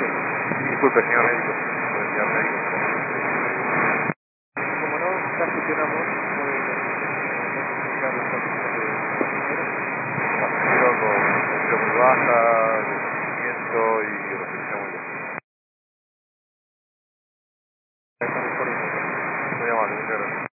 Disculpe, señor médico. Señor médico. Como no, ya gestionamos, puede notificar las condiciones de pasajero. Pasajero con presión muy baja, desplazamiento y restricción muy baja. Estamos por un momento. Muy amable, muchas gracias.